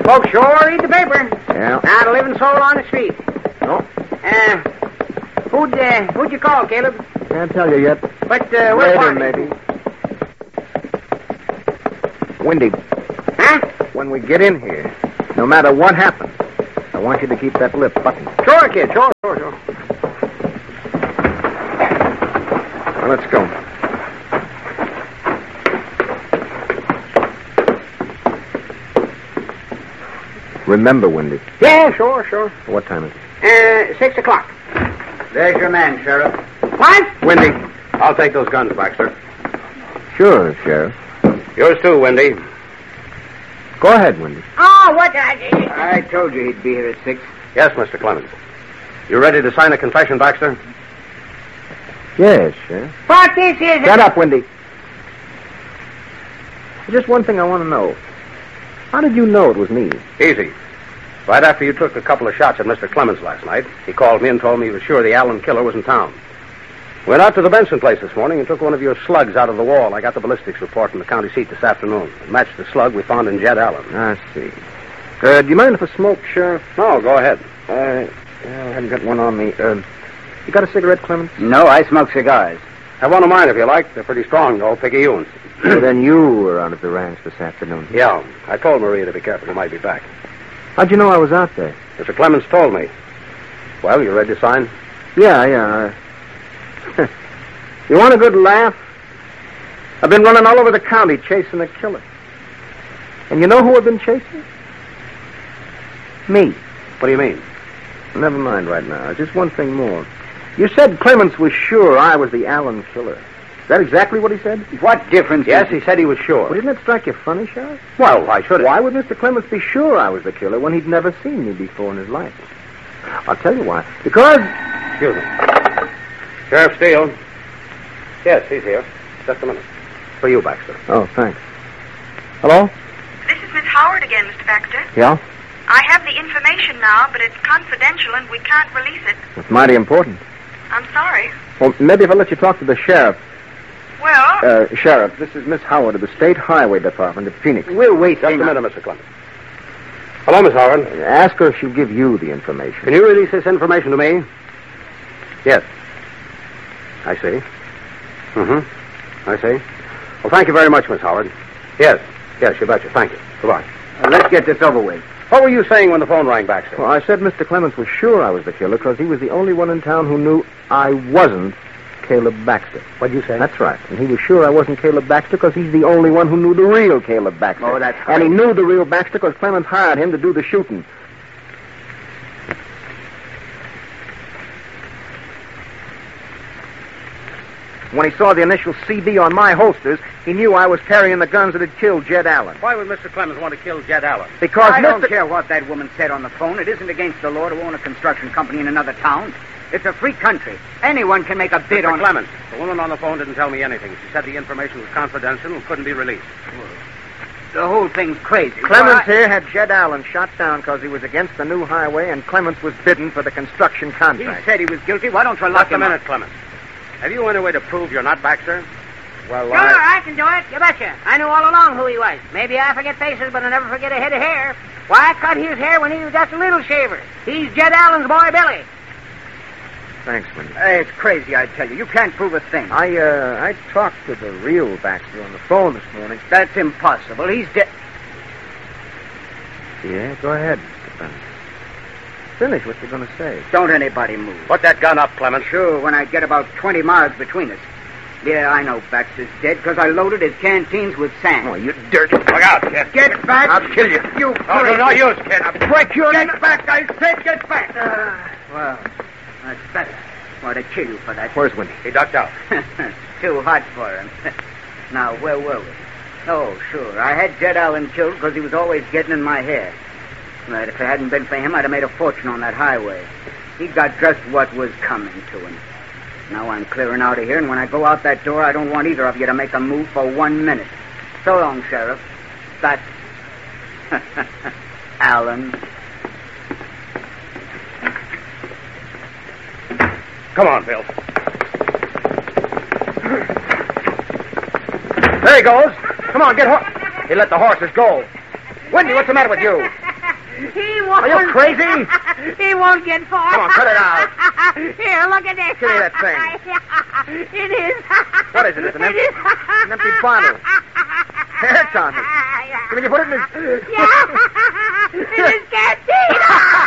Folks sure read the paper. Yeah. Not a living soul on the street. No, Who'd you call, Caleb? can't tell you yet. But, we're Later, parting. maybe. Wendy, Huh? when we get in here, no matter what happens, I want you to keep that lip buttoned. Sure, kid. Sure. Well, let's go. Remember, Wendy. Yeah, sure. What time is it? 6 o'clock. There's your man, Sheriff. What? Wendy, I'll take those guns, Baxter. Sure, Sheriff. Yours too, Wendy. Go ahead, Wendy. Oh, what? I told you he'd be here at 6. Yes, Mr. Clemens. You ready to sign a confession, Baxter? Yes, Sheriff. What this is? Shut up, Wendy. Just one thing I want to know. How did you know it was me? Easy. Right after you took a couple of shots at Mr. Clemens last night, he called me and told me he was sure the Allen killer was in town. Went out to the Benson place this morning and took one of your slugs out of the wall. I got the ballistics report from the county seat this afternoon. It matched the slug we found in Jed Allen. I see. Do you mind if I smoke, Sheriff? No, go ahead. I haven't got one on me. You got a cigarette, Clemens? No, I smoke cigars. Have one of mine if you like. They're pretty strong, though. Picayune. So then you were out at the ranch this afternoon. Yeah, I told Maria to be careful. He might be back. How'd you know I was out there? Mr. Clemens told me. Well, you ready to sign? Yeah. You want a good laugh? I've been running all over the county chasing a killer. And you know who I've been chasing? Me. What do you mean? Never mind right now. Just one thing more. You said Clemens was sure I was the Allen killer. Is that exactly what he said? What difference? Yes, he said he was sure. Well, didn't it strike you funny, Sheriff? Well, why should it? Why would Mr. Clemens be sure I was the killer when he'd never seen me before in his life? I'll tell you why. Because... Excuse me. Sheriff Steele. Yes, he's here. Just a minute. For you, Baxter. Oh, thanks. Hello? This is Miss Howard again, Mr. Baxter. Yeah? I have the information now, but it's confidential and we can't release it. It's mighty important. I'm sorry. Well, maybe if I let you talk to the sheriff. Well, Sheriff, this is Miss Howard of the State Highway Department of Phoenix. We'll wait. Just a minute, Mr. Clemens. Hello, Miss Howard. Ask her if she'll give you the information. Can you release this information to me? Yes. I see. I see. Well, thank you very much, Miss Howard. Yes, you betcha. Thank you. Goodbye. Let's get this over with. What were you saying when the phone rang, Baxter? Well, I said Mr. Clemens was sure I was the killer because he was the only one in town who knew I wasn't Caleb Baxter. What'd you say? That's right. And he was sure I wasn't Caleb Baxter because he's the only one who knew the real Caleb Baxter. Oh, that's And he great. knew the real Baxter because Clemens hired him to do the shooting. When he saw the initial CD on my holsters, he knew I was carrying the guns that had killed Jed Allen. Why would Mr. Clemens want to kill Jed Allen? Because I don't Mr. care what that woman said on the phone. It isn't against the law to own a construction company in another town. It's a free country. Anyone can make a bid Mr. on Clemens, the woman on the phone didn't tell me anything. She said the information was confidential and couldn't be released. The whole thing's crazy. Clemens here had Jed Allen shot down because he was against the new highway, and Clemens was bidden for the construction He contract. said he was guilty. Why don't you lock Just a him minute, up? Clemens. Have you any way to prove you're not Baxter? Well, Sure, I can do it. You betcha. I knew all along who he was. Maybe I forget faces, but I never forget a head of hair. Why, I cut his hair when he was just a little shaver. He's Jed Allen's boy, Billy. Thanks, Wendy. It's crazy, I tell you. You can't prove a thing. I talked to the real Baxter on the phone this morning. That's impossible. He's dead. Yeah, go ahead, Mr. Clemens. Finish what you're going to say. Don't anybody move. Put that gun up, Clemens. Sure, when I get about 20 miles between us. Yeah, I know Baxter's dead because I loaded his canteens with sand. Oh, you dirty... Look out, kid. Get back! I'll kill you. You No use, kid. I'll break your neck. Get back, I said get back! Well, that's better. Or to kill you for that. Where's Wendy? He ducked out. Too hot for him. Now, where were we? Oh, sure. I had Jed Allen killed because he was always getting in my hair. But if it hadn't been for him, I'd have made a fortune on that highway. He got just what was coming to him. Now I'm clearing out of here, and when I go out that door, I don't want either of you to make a move for 1 minute. So long, Sheriff. That's Allen. Come on, Bill. There he goes. Come on, get horse. He let the horses go. Wendy, what's the matter with you? He won't. Are you crazy? He won't get far. Come on, cut it out. Here, look at this. Give me that thing. It is. What is it? It's an It is. empty bottle. Hair, Tommy. Yeah. Can you put it in his... Yeah. It is canteen.